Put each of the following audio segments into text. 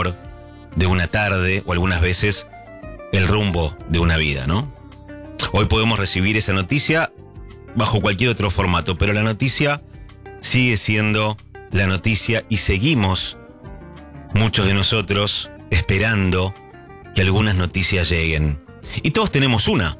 humor de una tarde o algunas veces el rumbo de una vida, ¿no? Hoy podemos recibir esa noticia bajo cualquier otro formato, pero la noticia sigue siendo la noticia y seguimos, muchos de nosotros, esperando que algunas noticias lleguen. Y todos tenemos una.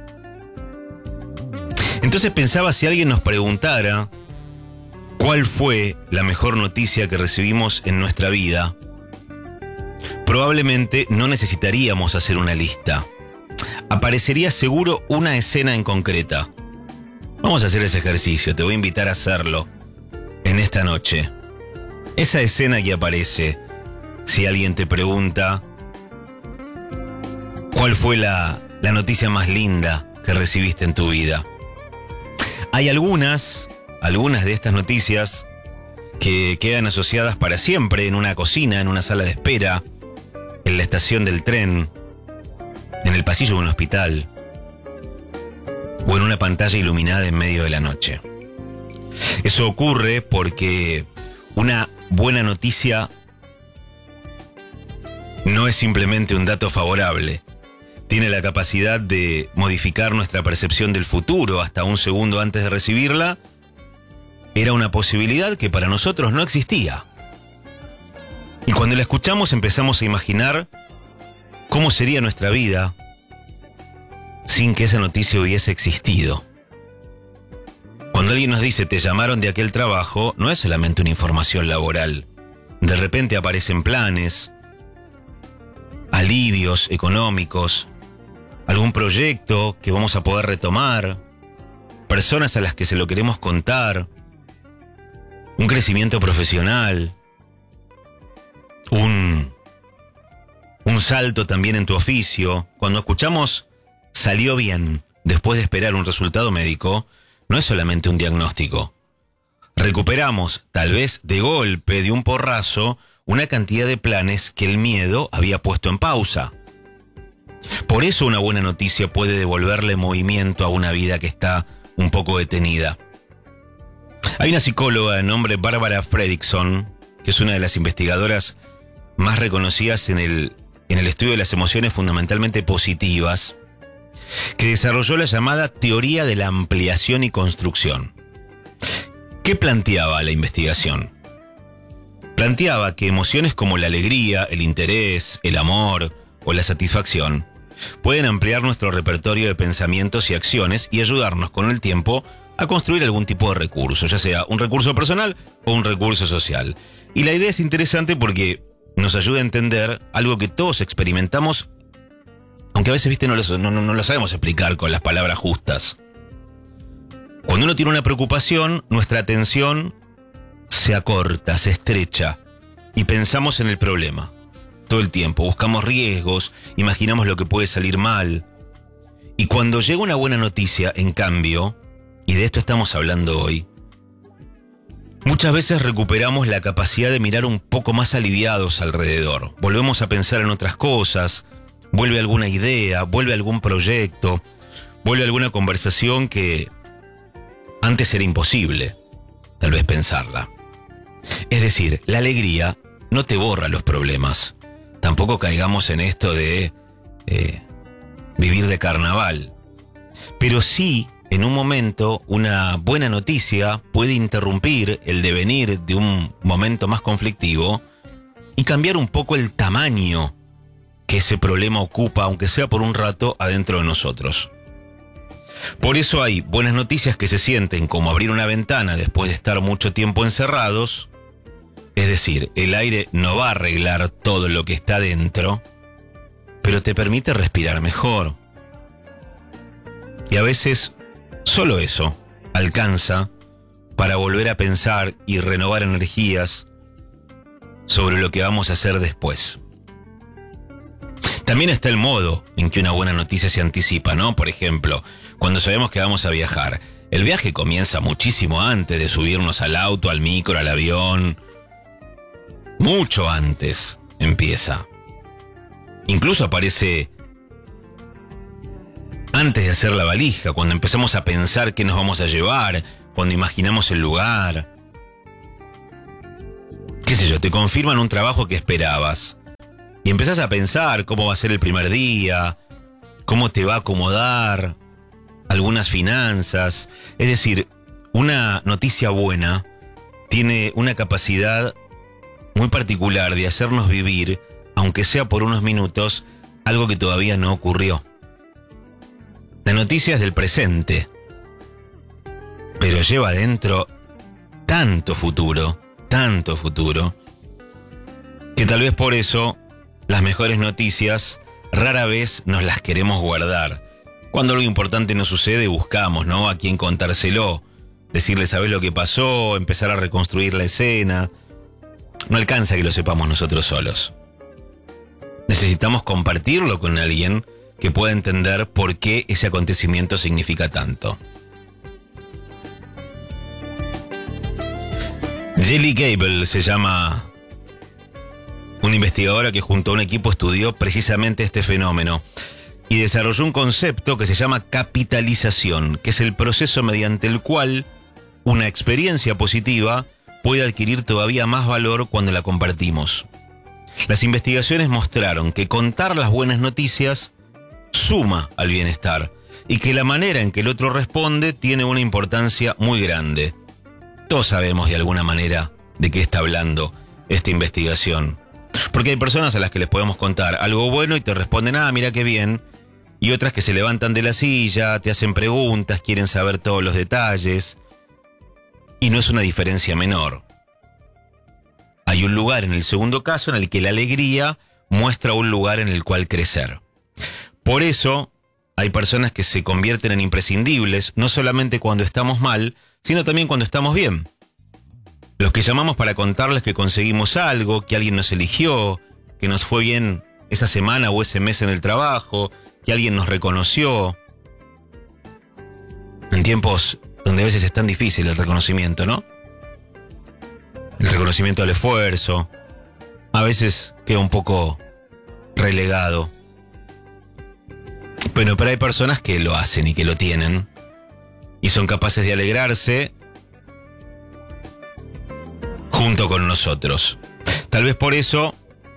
Entonces pensaba, si alguien nos preguntara cuál fue la mejor noticia que recibimos en nuestra vida, probablemente no necesitaríamos hacer una lista. Aparecería seguro una escena en concreta. Vamos a hacer ese ejercicio, te voy a invitar a hacerlo en esta noche. Esa escena que aparece, si alguien te pregunta cuál fue la noticia más linda que recibiste en tu vida. Hay algunas de estas noticias que quedan asociadas para siempre en una cocina, en una sala de espera, en la estación del tren, en el pasillo de un hospital o en una pantalla iluminada en medio de la noche. Eso ocurre porque una buena noticia no es simplemente un dato favorable. Tiene la capacidad de modificar nuestra percepción del futuro hasta un segundo antes de recibirla. Era una posibilidad que para nosotros no existía. Y cuando la escuchamos empezamos a imaginar cómo sería nuestra vida sin que esa noticia hubiese existido. Cuando alguien nos dice te llamaron de aquel trabajo, no es solamente una información laboral. De repente aparecen planes, alivios económicos, algún proyecto que vamos a poder retomar, personas a las que se lo queremos contar, un crecimiento profesional, un salto también en tu oficio. Cuando escuchamos salió bien después de esperar un resultado médico, no es solamente un diagnóstico. Recuperamos, tal vez de golpe, de un porrazo, una cantidad de planes que el miedo había puesto en pausa. Por eso una buena noticia puede devolverle movimiento a una vida que está un poco detenida. Hay una psicóloga de nombre Barbara Fredrickson, que es una de las investigadoras más reconocidas en el estudio de las emociones fundamentalmente positivas, que desarrolló la llamada teoría de la ampliación y construcción. ¿Qué planteaba la investigación? Planteaba que emociones como la alegría, el interés, el amor o la satisfacción pueden ampliar nuestro repertorio de pensamientos y acciones y ayudarnos con el tiempo a construir algún tipo de recurso, ya sea un recurso personal o un recurso social. Y la idea es interesante porque nos ayuda a entender algo que todos experimentamos, aunque a veces, no lo sabemos explicar con las palabras justas. Cuando uno tiene una preocupación, nuestra atención se acorta, se estrecha y pensamos en el problema. Todo el tiempo buscamos riesgos, imaginamos lo que puede salir mal. Y cuando llega una buena noticia, en cambio, y de esto estamos hablando hoy, muchas veces recuperamos la capacidad de mirar un poco más aliviados alrededor. Volvemos a pensar en otras cosas, vuelve alguna idea, vuelve algún proyecto, vuelve alguna conversación que antes era imposible, tal vez pensarla. Es decir, la alegría no te borra los problemas. Tampoco caigamos en esto de vivir de carnaval. Pero sí, en un momento, una buena noticia puede interrumpir el devenir de un momento más conflictivo y cambiar un poco el tamaño que ese problema ocupa, aunque sea por un rato, adentro de nosotros. Por eso hay buenas noticias que se sienten como abrir una ventana después de estar mucho tiempo encerrados. Es decir, el aire no va a arreglar todo lo que está dentro, pero te permite respirar mejor. Y a veces solo eso alcanza para volver a pensar y renovar energías sobre lo que vamos a hacer después. También está el modo en que una buena noticia se anticipa, ¿no? Por ejemplo, cuando sabemos que vamos a viajar. El viaje comienza muchísimo antes de subirnos al auto, al micro, al avión. Mucho antes empieza. Incluso aparece antes de hacer la valija, cuando empezamos a pensar qué nos vamos a llevar, cuando imaginamos el lugar. Qué sé yo, te confirman un trabajo que esperabas. Y empezás a pensar cómo va a ser el primer día, cómo te va a acomodar algunas finanzas. Es decir, una noticia buena tiene una capacidad muy particular de hacernos vivir, aunque sea por unos minutos, algo que todavía no ocurrió. La noticia es del presente, pero lleva adentro tanto futuro, que tal vez por eso las mejores noticias rara vez nos las queremos guardar. Cuando algo importante nos sucede, buscamos, ¿no?, a quién contárselo, decirle, ¿sabés lo que pasó?, empezar a reconstruir la escena. No alcanza que lo sepamos nosotros solos. Necesitamos compartirlo con alguien que pueda entender por qué ese acontecimiento significa tanto. Jelly Gable se llama una investigadora que junto a un equipo estudió precisamente este fenómeno y desarrolló un concepto que se llama capitalización, que es el proceso mediante el cual una experiencia positiva puede adquirir todavía más valor cuando la compartimos. Las investigaciones mostraron que contar las buenas noticias suma al bienestar y que la manera en que el otro responde tiene una importancia muy grande. Todos sabemos de alguna manera de qué está hablando esta investigación. Porque hay personas a las que les podemos contar algo bueno y te responden, mira qué bien. Y otras que se levantan de la silla, te hacen preguntas, quieren saber todos los detalles. Y no es una diferencia menor. Hay un lugar en el segundo caso en el que la alegría muestra un lugar en el cual crecer. Por eso hay personas que se convierten en imprescindibles, no solamente cuando estamos mal, sino también cuando estamos bien. Los que llamamos para contarles que conseguimos algo, que alguien nos eligió, que nos fue bien esa semana o ese mes en el trabajo, que alguien nos reconoció. En tiempos donde a veces es tan difícil el reconocimiento, ¿no? El reconocimiento al esfuerzo a veces queda un poco relegado. Bueno, pero hay personas que lo hacen y que lo tienen y son capaces de alegrarse junto con nosotros. Tal vez por eso,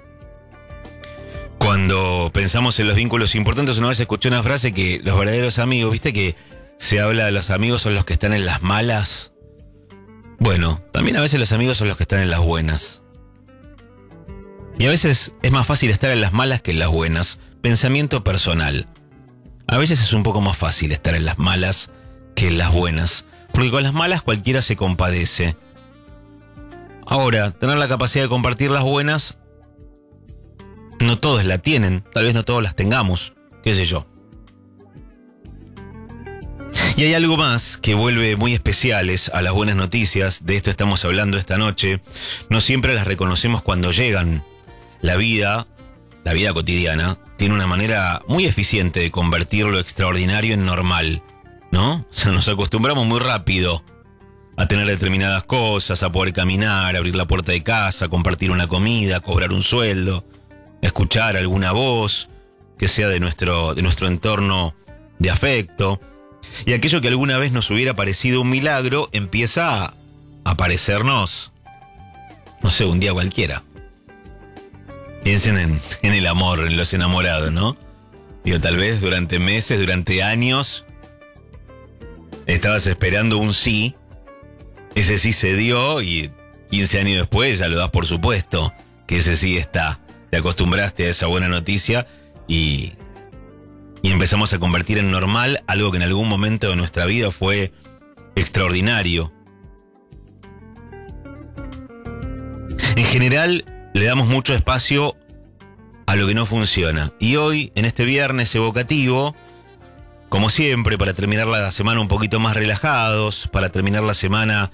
cuando pensamos en los vínculos importantes, una vez escuché una frase que los verdaderos amigos, ¿viste que se habla de los amigos son los que están en las malas? Bueno, también a veces los amigos son los que están en las buenas. Y a veces es más fácil estar en las malas que en las buenas. Pensamiento personal. A veces es un poco más fácil estar en las malas que en las buenas, porque con las malas cualquiera se compadece. Ahora, tener la capacidad de compartir las buenas, no todos la tienen, tal vez no todos las tengamos, qué sé yo. Y hay algo más que vuelve muy especiales a las buenas noticias, de esto estamos hablando esta noche. No siempre las reconocemos cuando llegan. La vida cotidiana, tiene una manera muy eficiente de convertir lo extraordinario en normal, ¿no? O sea, nos acostumbramos muy rápido a tener determinadas cosas, a poder caminar, abrir la puerta de casa, compartir una comida, cobrar un sueldo, escuchar alguna voz que sea de nuestro entorno de afecto. Y aquello que alguna vez nos hubiera parecido un milagro empieza a parecernos, no sé, un día cualquiera. Piensen en el amor, en los enamorados, ¿no? Digo, tal vez durante meses, durante años, estabas esperando un sí. Ese sí se dio y 15 años después ya lo das por supuesto que ese sí está. Te acostumbraste a esa buena noticia y empezamos a convertir en normal algo que en algún momento de nuestra vida fue extraordinario. En general, le damos mucho espacio a lo que no funciona. Y hoy, en este viernes evocativo, como siempre, para terminar la semana un poquito más relajados, para terminar la semana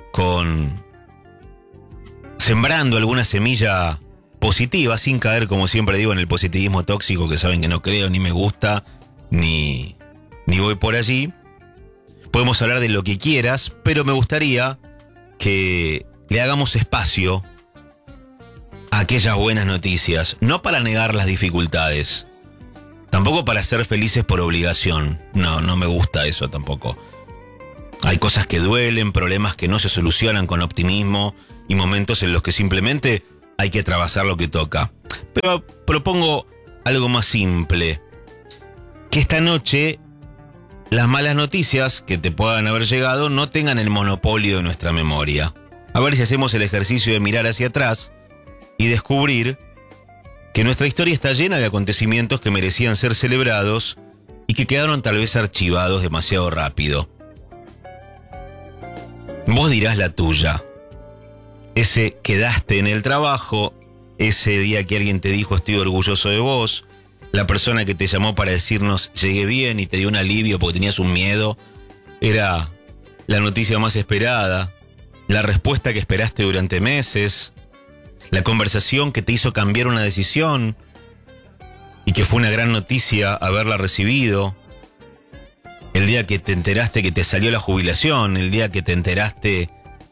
sembrando alguna semilla positiva, sin caer, como siempre digo, en el positivismo tóxico, que saben que no creo, ni me gusta, ni voy por allí. Podemos hablar de lo que quieras, pero me gustaría que le hagamos espacio a aquellas buenas noticias, no para negar las dificultades, tampoco para ser felices por obligación. No me gusta eso tampoco. Hay cosas que duelen, problemas que no se solucionan con optimismo y momentos en los que simplemente hay que atravesar lo que toca. Pero propongo algo más simple. Que esta noche las malas noticias que te puedan haber llegado no tengan el monopolio de nuestra memoria. A ver si hacemos el ejercicio de mirar hacia atrás y descubrir que nuestra historia está llena de acontecimientos que merecían ser celebrados y que quedaron tal vez archivados demasiado rápido. Vos dirás la tuya. Ese quedaste en el trabajo, ese día que alguien te dijo estoy orgulloso de vos, la persona que te llamó para decirnos llegué bien y te dio un alivio porque tenías un miedo, era la noticia más esperada, la respuesta que esperaste durante meses, la conversación que te hizo cambiar una decisión y que fue una gran noticia haberla recibido, el día que te enteraste que te salió la jubilación, el día que te enteraste,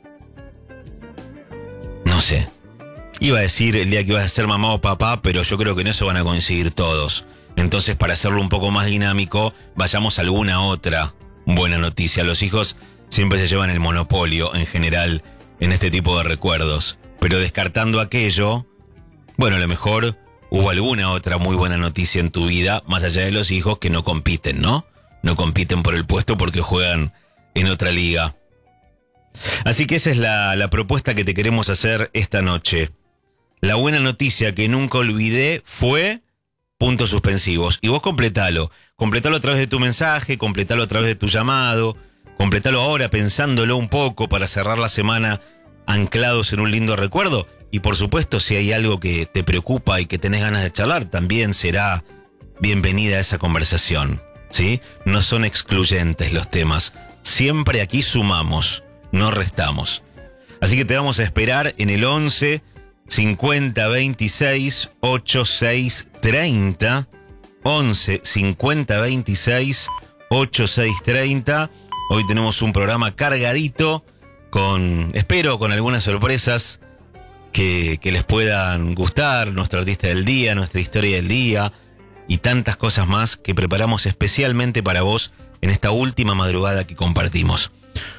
no sé, iba a decir el día que ibas a ser mamá o papá, pero yo creo que en eso van a coincidir todos. Entonces, para hacerlo un poco más dinámico, vayamos a alguna otra buena noticia. Los hijos siempre se llevan el monopolio, en general, en este tipo de recuerdos. Pero descartando aquello, bueno, a lo mejor hubo alguna otra muy buena noticia en tu vida, más allá de los hijos que no compiten, ¿no? No compiten por el puesto porque juegan en otra liga. Así que esa es la propuesta que te queremos hacer esta noche. La buena noticia que nunca olvidé fue... puntos suspensivos. Y vos completalo. Completalo a través de tu mensaje, completalo a través de tu llamado, completalo ahora pensándolo un poco para cerrar la semana anclados en un lindo recuerdo. Y por supuesto, si hay algo que te preocupa y que tenés ganas de charlar, también será bienvenida a esa conversación, ¿sí? No son excluyentes los temas. Siempre aquí sumamos, no restamos. Así que te vamos a esperar en el 11 50 26 86 30, 11 50 26 86 30. Hoy tenemos un programa cargadito espero con algunas sorpresas que les puedan gustar, nuestro artista del día, nuestra historia del día y tantas cosas más que preparamos especialmente para vos en esta última madrugada que compartimos.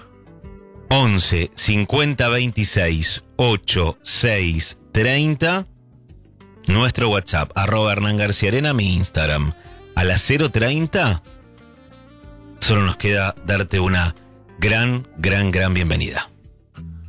11 50 26 86 30, nuestro WhatsApp, @Hernán García Arena, mi Instagram. A las 0:30, solo nos queda darte una gran bienvenida.